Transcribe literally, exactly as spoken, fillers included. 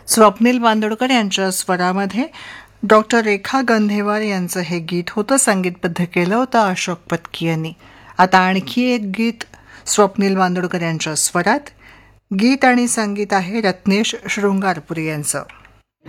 स्वप्नील बांदोडकर यांच्या स्वरामध्ये डॉक्टर रेखा गंधेवार यांचं हे गीत होतं. संगीतबद्ध केलं होतं अशोक पत्की यांनी. आता आणखी एक गीत स्वप्नील बांदोडकर यांच्या स्वरात. गीत आणि संगीत आहे रत्नेश शृंगारपुरी यांचं.